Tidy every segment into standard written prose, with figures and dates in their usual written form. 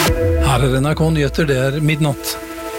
Her NRK Nyheter, det midnatt.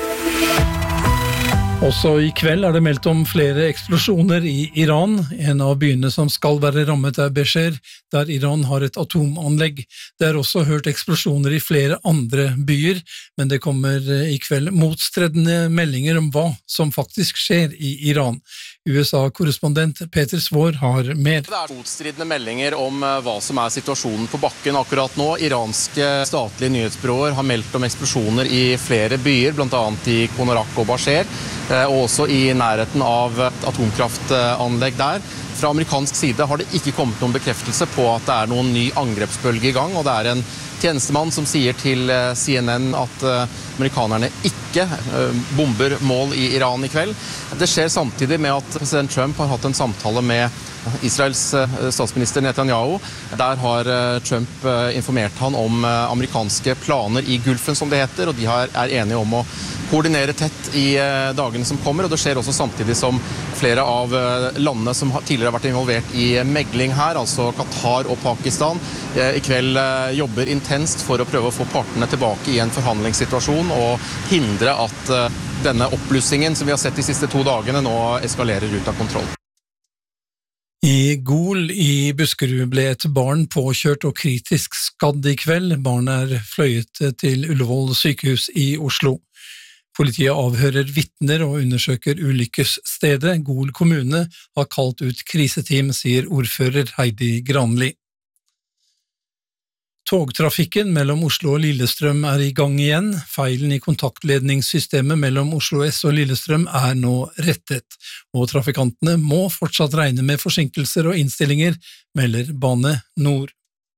Også I kveld det meldt om flere eksplosjoner I Iran. En av byene som skal være rammet Besher, der Iran har et atomanlegg. Det også hørt eksplosjoner I flere andre byer, men det kommer I kveld motstridende meldinger om hva som faktisk skjer I Iran. USA-korrespondent Peter Svår har mer. Det motstridende meldinger om hva som situasjonen på bakken akkurat nå. Iranske statlige nyhetsbyråer har meldt om eksplosjoner I flere byer, blant annet I Konarak og Basher, og også I nærheten av et atomkraftanlegg der. Fra amerikansk side har det ikke kommet noen bekreftelse på at det noen ny angrepsbølge I gang, og det en tjenestemann som sier til CNN at amerikanerne ikke bomber mål I Iran I kveld. Det skjer samtidig med at president Trump har hatt en samtale med Israels statsminister Netanyahu. Der har Trump informert han om amerikanske planer I Gulfen, som det heter, og de enige om å koordinere tett I dagene som kommer, og det skjer også samtidig som flere av landene som tidligere har vært involvert I megling her, altså Qatar og Pakistan, I kveld jobber intenst for å prøve å få partene tilbake I en forhandlingssituasjon og hindre at denne oppblussingen som vi har sett de siste 2 dagene nå eskalerer ut av kontroll. I Gol I Buskerud ble et barn påkjørt og kritisk skadd I kveld. Barnet fløyet til Ullevål sykehus I Oslo. Politiet avhører vitner og undersøker ulykkesstedet. Gol kommune har kalt ut kriseteam, sier ordfører Heidi Granli. Togtrafikken mellom Oslo og Lillestrøm I gang igjen. Feilen I kontaktledningssystemet mellom Oslo S og Lillestrøm nå rettet, og trafikantene må fortsatt regne med forsinkelser og innstillinger, melder Bane Nor.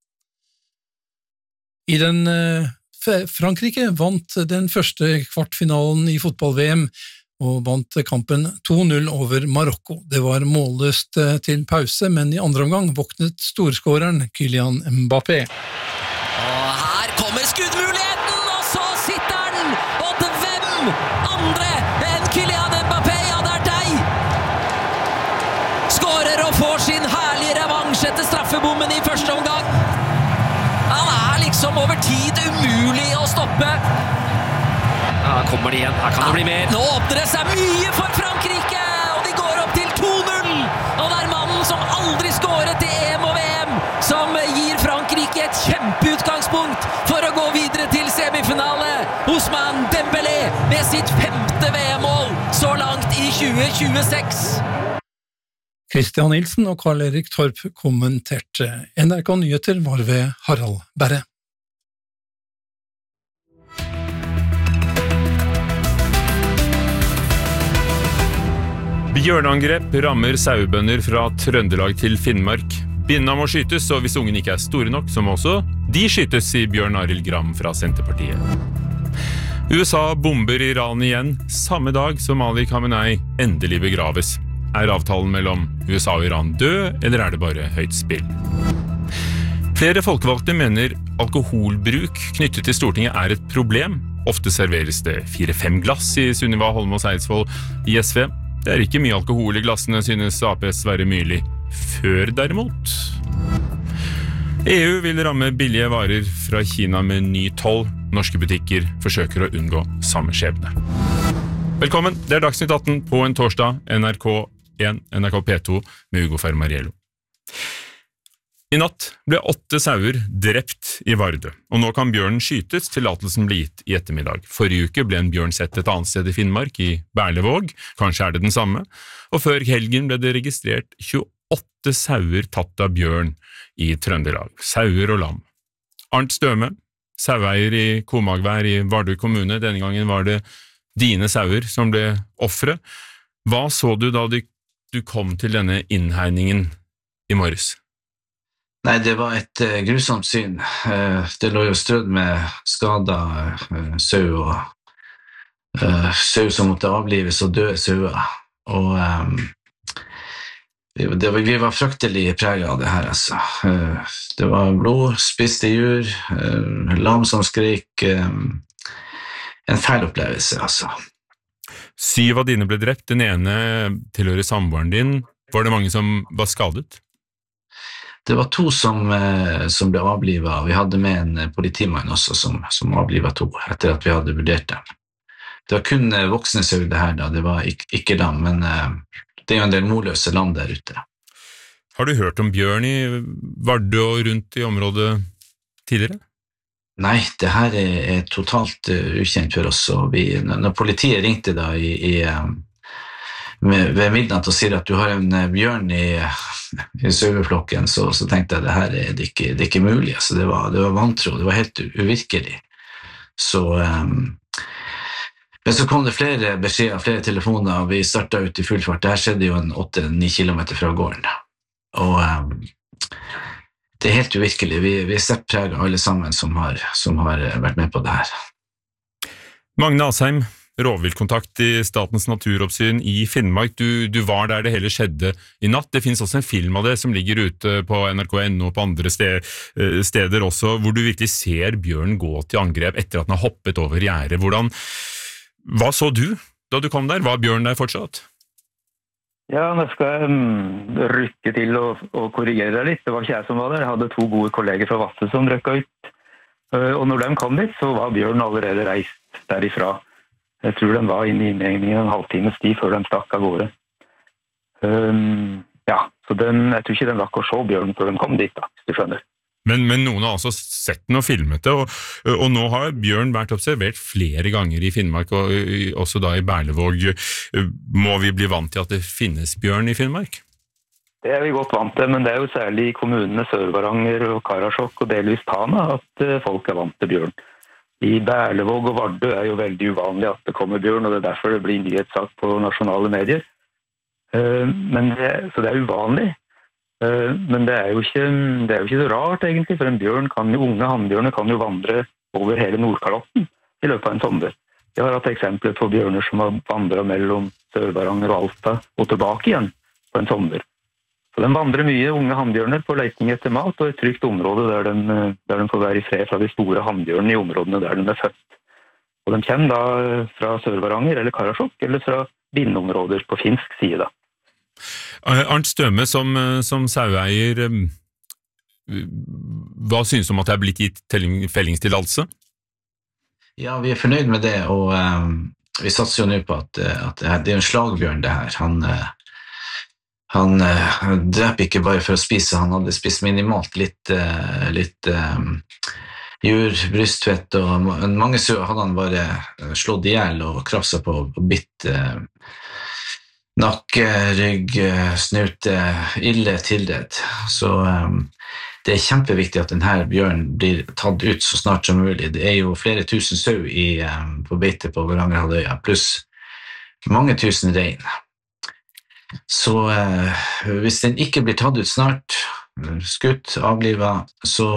I den Frankrike vant den første kvartfinalen I fotball-VM og vant kampen 2-0 over Marokko. Det var målløst til pause, men I andre omgang våknet storskåreren Kylian Mbappé. Og her kommer skuddmuligheten, og så sitter den! Og til hvem andre enn Kylian Mbappé? Ja, det deg! Skårer og får sin herlige revansj etter straffebommen I første omgang. Han liksom over tid umulig å stoppe. Ja, kommer det igjen. Her kan det bli mer. Nå åpner det seg mye for Frankrike, og de går opp til 2-0. Og det mannen som aldri skåret I EM og VM, som gir Frankrike et kjempeutgangspunkt for å gå videre til semifinale. Ousmane Dembélé med sitt 5. VM-mål så langt I 2026. Christian Nielsen og Karl-Erik Torp kommenterte. NRK Nyheter var ved Harald Berre. Bjørneangrep rammer sauebønder fra Trøndelag til Finnmark. Binna må skytes, og hvis ungen ikke store nok, så må også de skytes, sier Bjørn Arild Gram fra Senterpartiet. USA bomber Iran igjen, samme dag som Ali Khamenei endelig begraves. Avtalen mellom USA og Iran død, eller det bare høyt spill? Flere folkevalgte mener alkoholbruk knyttet til Stortinget et problem. Ofte serveres det 4-5 glass I Sunniva Holmås Eidsvoll I SV. Det ikke mye alkohol I glassene, synes AP Sverre Myrli. Før derimot. EU vil ramme billige varer fra Kina med ny toll. Norske butikker forsøker å unngå samme skjebne. Velkommen, det Dagsnytt 18 på en torsdag, NRK1, NRK P2 med Hugo Fermariello. I natt ble 8 sauer drept I Vardø, og nå kan bjørnen skytes, tillatelsen ble gitt I ettermiddag. Forrige uke ble en bjørn sett et annet sted I Finnmark, I Berlevåg, kanskje det den samme, og før helgen ble det registrert 28 sauer tatt av bjørn I Trøndelag, sauer og lam. Arnt Støme, saueier I Komagvær I Vardø kommune, denne gangen var det dine sauer som ble offre. Hva så du da du kom til denne innhegningen I morges? Nei, det var et grusomt syn. Det lå jo strødd med skader sau og sau som måtte avlives og døde sauer. Og vi var fryktelig preget av det her, altså. Det var blod, spiste djur, lam som skrik. En feil opplevelse, altså. 7 av dine ble drept, den ene tilhører samboeren din. Var det mange som var skadet? Det var 2 som ble avlivet. Vi hadde med en politimann også som avlivet 2 etter at vi hadde vurdert dem. Det var kun voksne sau det her da, det var ikke lam, men det er jo en del morløse lam der ute. Har du hørt om bjørn i Vardø og rundt i området tidligere? Nei, det her er totalt ukjent for oss, og når politiet ringte da ved midnatt og sier at du har en bjørn i saueflokken, så tenkte jeg det her er det ikke mulig, altså det var vantro, det var helt uvirkelig. Men så kom det flere beskjeder, flere telefoner, og vi startet ut i full fart. Det her skjedde jo en 8-9 kilometer fra gården, og det er helt uvirkelig. Vi er settpreget alle sammen som har vært med på det her. Magne Asheim, rovviltkontakt i Statens naturoppsyn i Finnmark. Du var der det hele skjedde i natt. Det finnes også en film av det som ligger ute på NRK.no og på andre steder også, hvor du virkelig ser bjørnen gå til angrep etter at den har hoppet over gjerdet. Hva så du da du kom der? Var bjørnen der fortsatt? Ja, nå skal jeg rykke til og korrigere deg litt. Det var ikke jeg som var der. Jeg hadde 2 gode kolleger fra Vasse som røkket ut. Og når de kom dit, så var bjørnen allerede reist derifra. Jeg tror den var inne i innhegningen en halvtimes tid før den stakk av gårde. Ja, så jeg tror ikke den rakk å se bjørnen før den kom dit, da, hvis du skjønner. Men noen har altså sett den og filmet det, og nå har bjørn vært observert flere ganger i Finnmark, og også da i Berlevåg. Må vi bli vant til at det finnes bjørn i Finnmark? Det er vi godt vant til, men det er jo særlig i kommunene Sør-Varanger og Karasjok og delvis Tana at folk er vant til bjørn. I Berlevåg og Vardø er jo veldig uvanlig at det kommer bjørn, og det er derfor det blir nyhetssak på nasjonale medier. Så det er uvanlig. Men det er jo ikke så rart egentlig, for en bjørn unge hannbjørner kan jo vandre over hele Nordkalotten i løpet av en sommer. Jeg har hatt eksempler på bjørner som har vandret mellom Sør-Varanger og Alta og tilbake igjen på en sommer. Så de vandrer mye unge hannbjørner på leting etter mat og et trygt område der de får være i fred fra de store hannbjørnene i områdene der de er født. Og de kommer da fra Sør-Varanger eller Karasjok eller fra bindområder på finsk side da. Arnt Støme, som saueier, hva synes du om at det er blitt gitt fellingstillatelse? Ja, vi er fornøyd med det, og vi satser jo nå på at det er en slagbjørn det her. Han dreper ikke bare for å spise, han hadde spist minimalt litt jur, brystfett, og mange sauer hadde han bare slått ihjel og krafset på og bitt nakke, rygg, snute, ille tilredd. Så det er kjempeviktig at denne bjørnen blir tatt ut så snart som mulig. Det er jo flere tusen sau på beite på Varangerhalvøya, pluss mange tusen rein. Så hvis den ikke blir tatt ut snart, skutt, avlivet, så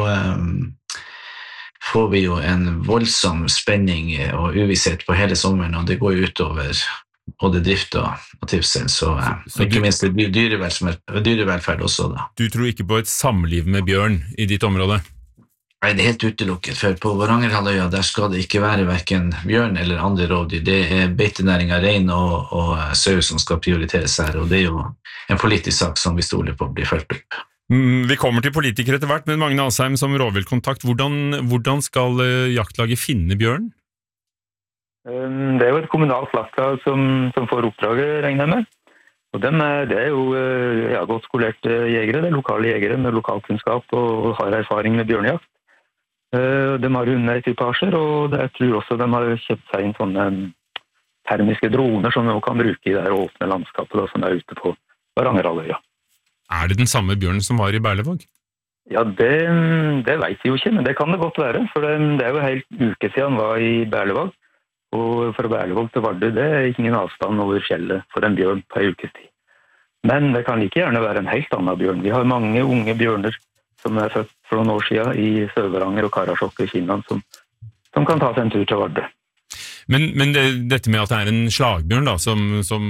får vi jo en voldsom spenning og uvisshet på hele sommeren, og det går jo utover både drift og trivsel, så ikke minst dyrevelferd også da. Du tror ikke på et samliv med bjørn i ditt område? Nei, det er helt utelukket, for på Varangerhalvøya der skal det ikke være hverken bjørn eller andre rovdyr. Det er beitenæring av rein og sau som skal prioriteres her, og det er jo en politisk sak som vi stoler på blir fulgt opp. Vi kommer til politikere etter hvert, men Magne Asheim som rovviltkontakt, hvordan skal jaktlaget finne bjørn? Det er jo et kommunalt jaktlag som får oppdraget, regner jeg med. Og det er jo godt skolerte jegere, det er lokale jegere med lokalkunnskap og har erfaring med bjørnejakt. De har hundeekvipasjer, og jeg tror også de har kjøpt seg inn sånne termiske droner som de kan bruke i det her åpne landskapet da, som er ute på Varangerhalvøya. Er det den samme bjørnen som var i Berlevåg? Ja, det vet vi jo ikke, men det kan det godt være, for det er jo helt uke siden han var i Berlevåg. Og fra Berlevåg til Vardø, det er ingen avstand over fjellet for en bjørn på en ukes tid. Men det kan like gjerne være en helt annen bjørn. Vi har mange unge bjørner som er født for noen år siden i Sør-Varanger og Karasjok i Finland som kan ta seg en tur til Vardø. Men dette med at det er en slagbjørn da, som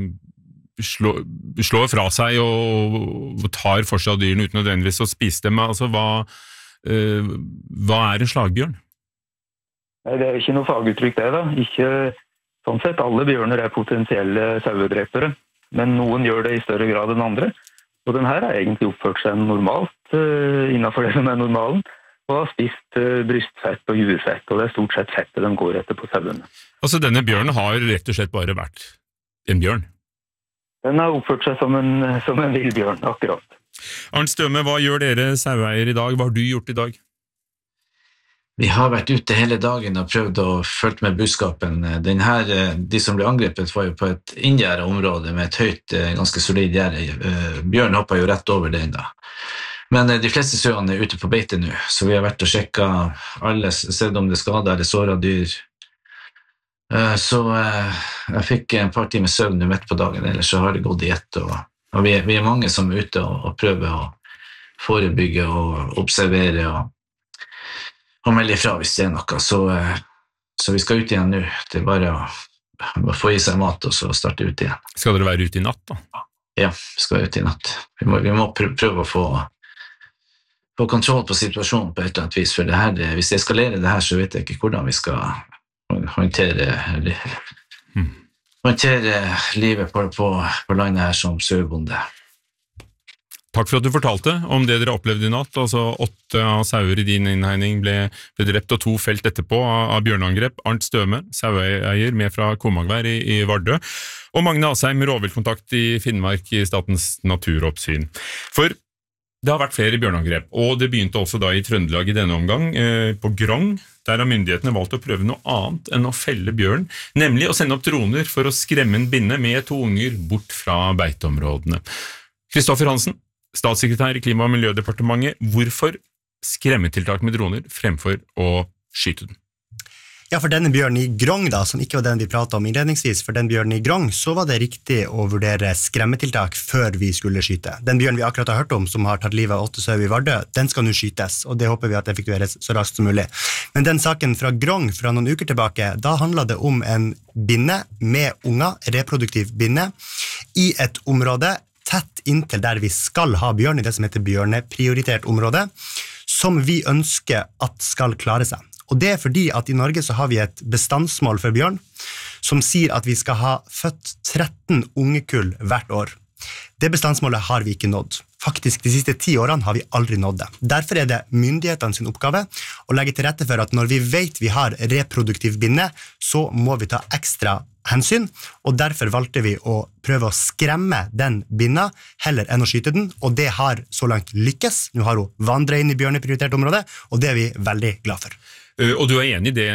slår fra seg og tar for seg av dyrene uten nødvendigvis å spise dem, altså hva er en slagbjørn? Nei, det er ikke noe faguttrykk det da. Ikke, sånn sett, alle bjørner er potensielle sauedrepere, men noen gjør det i større grad enn andre. Og den her har egentlig oppført seg normalt innenfor det som normalen, og har spist brystfett og jurfett, og det stort sett fettet de går etter på sauene. Altså denne bjørnen har rett og slett bare vært en bjørn? Den har oppført seg som en villbjørn, akkurat. Arnt Støme, hva gjør dere saueier i dag? Hva har du gjort i dag? Vi har vært ute hele dagen og prøvd å følge med budskapen. De som ble angrepet var jo på et inngjerdet område med et høyt, ganske solid gjerde. Bjørn hoppet jo rett over den da. Men de fleste sauene ute på beite nå, så vi har vært og sjekket alle, sett om det skadet eller såret dyr. Så jeg fikk en par timer søvn midt på dagen, ellers så har det gått i ett. Og vi er mange som er ute og prøver å forebygge og observere og melde ifra hvis det er noe, så vi skal ut igjen nå. Det er bare å få i seg mat og så starte ut igjen. Skal dere være ute i natt da? Ja, vi skal ut i natt. Vi må prøve å få kontroll på situasjonen på et eller annet vis, for hvis jeg eskalerer det her, så vet jeg ikke hvordan vi skal håndtere livet på landet her som sauebonde. Takk for at du fortalte om det dere opplevde i natt. Altså 8 av sauer i din innhegning ble drept og 2 felt etterpå av bjørneangrep. Arnt Støme, saueeier med fra Komagvær i Vardø, og Magne Asheim, rovviltkontakt i Finnmark i Statens naturoppsyn. For det har vært flere bjørneangrep, og det begynte også da i Trøndelag i denne omgang, på Grong. Der har myndighetene valgt å prøve noe annet enn å felle bjørn, nemlig å sende opp droner for å skremme en binne med 2 unger bort fra beiteområdene. Kristoffer Hansen, statssekretær i Klima- og miljødepartementet, hvorfor skremmetiltak med droner fremfor å skyte den? Ja, for denne bjørnen i Grong da, som ikke var den vi pratet om innledningsvis, for den bjørnen i Grong, så var det riktig å vurdere skremmetiltak før vi skulle skyte. Den bjørnen vi akkurat har hørt om, som har tatt livet av 8 sau i Vardø, den skal nå skytes, og det håper vi at effektueres så raskt som mulig. Men den saken fra Grong fra noen uker tilbake, da handlet det om en binne med unger, reproduktiv binne, i et område tett inntil der vi skal ha bjørn, i det som heter bjørneprioritert område, som vi ønsker at skal klare seg. Og det er fordi at i Norge så har vi et bestandsmål for bjørn, som sier at vi skal ha født 13 ungekull hvert år. Det bestandsmålet har vi ikke nådd. Faktisk de siste 10 årene har vi aldri nådd det. Derfor er det myndighetene sin oppgave å legge til rette for at når vi vet vi har reproduktiv binne, så må vi ta ekstra hensyn, og derfor valgte vi å prøve å skremme den binna heller enn å skyte den, og det har så langt lykkes. Nå har hun vandret inn i bjørneprioritert område, og det er vi veldig glad for. Og du er enig i det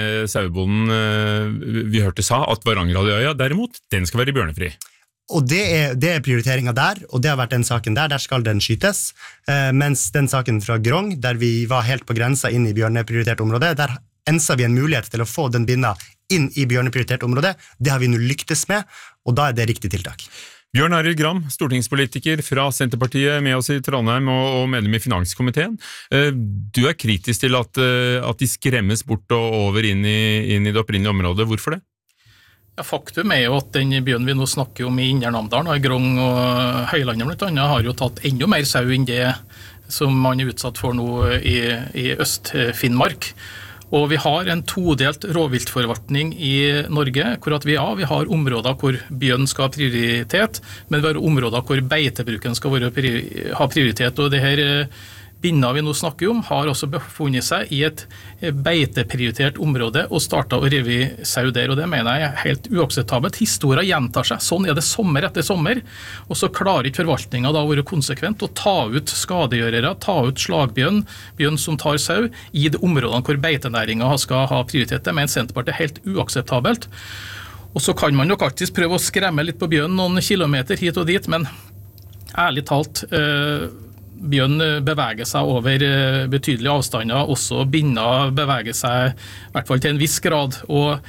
sauebonden vi hørte sa, at Varangerhalvøya derimot, den skal være bjørnefri? Og det er prioriteringen der, og det har vært den saken der skal den skytes, mens den saken fra Grong, der vi var helt på grensa inn i bjørneprioritert område, der ensa vi en mulighet til å få den binna inn i bjørneprioritert område, det har vi nå lyktes med, og da er det riktig tiltak. Bjørn Arild Gram, stortingspolitiker fra Senterpartiet med oss i Trondheim og medlem i finanskomiteen. Du er kritisk til at de skremmes bort og over inn i det opprinnelige området. Hvorfor det? Ja, faktum er jo at den bjørnen vi nå snakker om i Indre Namdalen, i Grong og Høylandet blant annet, har jo tatt enda mer sau enn det som man er utsatt for nå i Øst-Finnmark. Og vi har en todelt rovviltforvaltning i Norge, hvor at vi har områder hvor bjørn skal ha prioritet, men vi har områder hvor beitebruken skal ha prioritet. Og det her binna vi nå snakker om har også befunnet seg i et beiteprioritert område og startet å rive sau der, og det mener jeg er helt uakseptabelt. Historien gjentar seg, sånn er det sommer etter sommer, og så klarer ikke forvaltningen da å være konsekvent og ta ut skadegjørere, ta ut slagbjørn, bjørn som tar sau, i de områdene hvor beitenæringen skal ha prioritet. Det mener Senterpartiet er helt uakseptabelt. Og så kan man nok alltid prøve å skremme litt på bjørn noen kilometer hit og dit, men ærlig talt, bjørn beveger seg over betydelige avstander, også binner beveger seg i hvert fall til en viss grad, og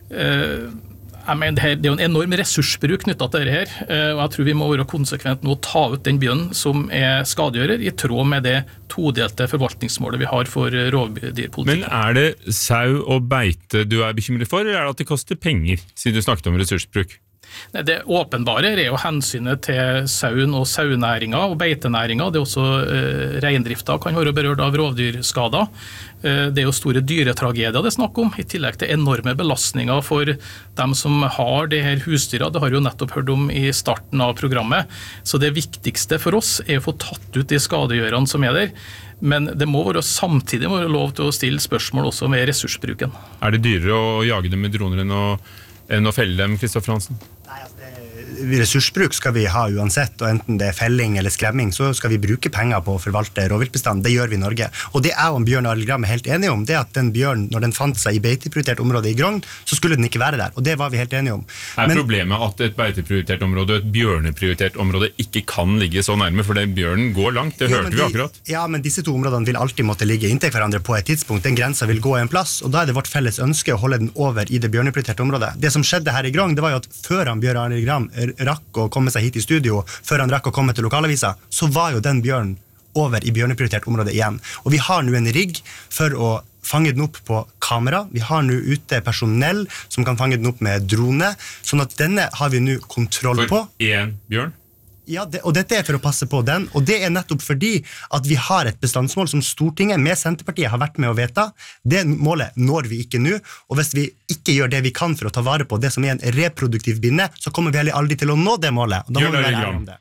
jeg mener, det er jo en enorm ressursbruk knyttet til dette her, og jeg tror vi må være konsekvent nå å ta ut den bjørnen som er skadegjører, i tråd med det todelte forvaltningsmålet vi har for rovdyrpolitikk. Men er det sau og beite du er bekymret for, eller er det at det koster penger, siden du snakket om ressursbruk? Det åpenbare jo hensynet til sauen og saunæringa og beitenæringa. Det også reindrifta kan være berørt av rovdyrskader. Det jo store dyretragedier det snakk om, i tillegg til enorme belastninger for dem som har det her husdyra. Det har jo nettopp hørt om i starten av programmet. Så det viktigste for oss å få tatt ut de skadegjørene som der. Men det må samtidig være lov til å stille spørsmål også med ressursbruken. Det dyrere å jage dem med droner enn å felle dem, Kristoffer Hansen? Nei, ressursbruk skal vi ha uansett, og enten det felling eller skremming, så skal vi bruke penger på å forvalte rovviltbestand. Det gjør vi i Norge. Og det jeg og Bjørn Arild Gram helt enige om, det at den bjørn, når den fant seg i beiteprioritert område i Grong, så skulle den ikke være der, og det var vi helt enige om. Problemet at et beiteprioritert område og et bjørneprioritert område ikke kan ligge så nærme, for den bjørnen går langt, det hørte vi akkurat. Ja, men disse to områdene vil alltid måtte ligge inntil hverandre på et tidspunkt. Den grensa vil gå en plass, og da det vårt felles ønske å holde den over i det bjørneprioriterte området. Det som skjedde her i Grong, det var jo at før han Bjørn Arild Gram rakk å komme seg hit i studio, før han rakk å komme til lokalavisa, så var jo den bjørnen over i bjørneprioritert område igjen. Og vi har nå en rigg for å fange den opp på kamera. Vi har nå ute personell som kan fange den opp med drone, sånn at denne har vi nå kontroll på. For en bjørn? Ja, og dette for å passe på den, og det nettopp fordi at vi har et bestandsmål som Stortinget med Senterpartiet har vært med å vedta. Det målet når vi ikke nå, og hvis vi ikke gjør det vi kan for å ta vare på det som en reproduktiv binne, så kommer vi heller aldri til å nå det målet. Og da må vi være ærlige om det.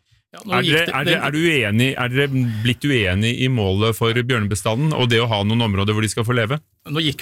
Er dere blitt uenig i målet for bjørnebestanden og det å ha noen områder hvor de skal få leve? Nå gikk